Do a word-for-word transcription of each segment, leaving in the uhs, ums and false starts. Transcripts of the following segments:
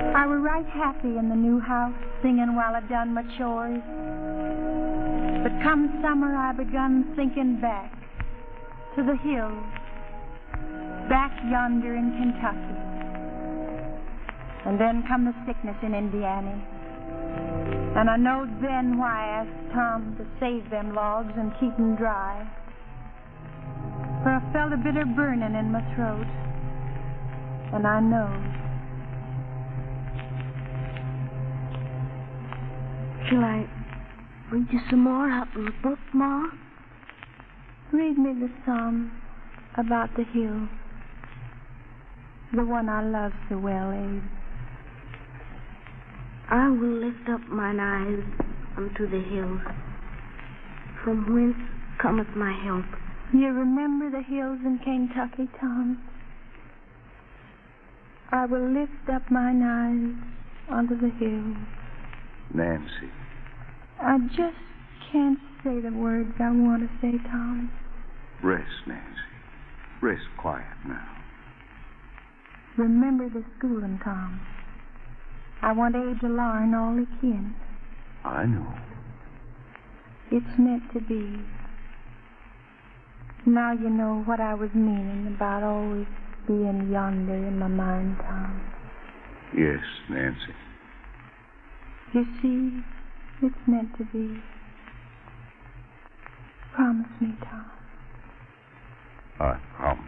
I were right happy in the new house, singing while I done my chores. But come summer, I begun thinking back to the hills, back yonder in Kentucky. And then come the sickness in Indiana. And I knowed then why I asked Tom to save them logs and keep 'em dry. For I felt a bitter burning in my throat. And I know. Shall I read you some more out of the book, Ma? Read me the psalm about the hill. The one I love so well, Abe. I will lift up mine eyes unto the hills, from whence cometh my help. You remember the hills in Kentucky, Tom? I will lift up mine eyes unto the hills. Nancy. I just can't say the words I want to say, Tom. Rest, Nancy. Rest quiet now. Remember the schooling, Tom. I want Abe to learn all he can. I know. It's meant to be. Now you know what I was meaning about always being yonder in my mind, Tom. Yes, Nancy. You see, it's meant to be. Promise me, Tom. I promise.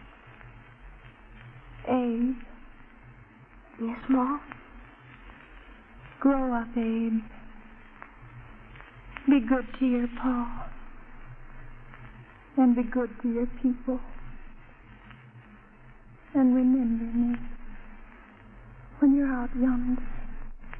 Abe. Yes, Ma? Grow up, Abe. Be good to your pa. And be good to your people. And remember me when you're out yonder.